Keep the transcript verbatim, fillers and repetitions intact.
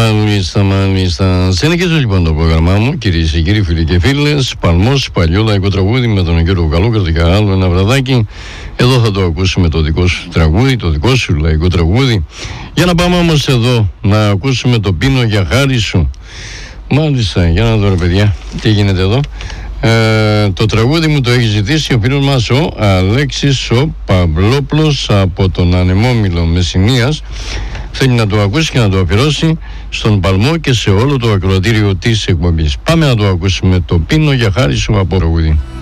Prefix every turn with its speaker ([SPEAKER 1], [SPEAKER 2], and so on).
[SPEAKER 1] Μάλιστα, μάλιστα. Συνεχίζω λοιπόν το πρόγραμμά μου, κυρίες και κύριοι, φίλοι και φίλες. Παλμός, παλιό λαϊκό τραγούδι με τον κύριο Καλό, κρατικά άλλο ένα βραδάκι. Εδώ θα το ακούσουμε το δικό σου τραγούδι, το δικό σου λαϊκό τραγούδι. Για να πάμε όμως εδώ να ακούσουμε το Πίνω για χάρη σου. Μάλιστα, για να δω ρε παιδιά, τι γίνεται εδώ. Ε, το τραγούδι μου το έχει ζητήσει ο φίλος μας ο Αλέξης ο Παυλόπλος από τον Ανεμόμυλο Μεσσηνίας. Θέλει να το ακούσει και να το αφιερώσει στον Παλμό και σε όλο το ακροατήριο της εκπομπής. Πάμε να το ακούσουμε, το Πίνω για χάρη σου από τραγούδι.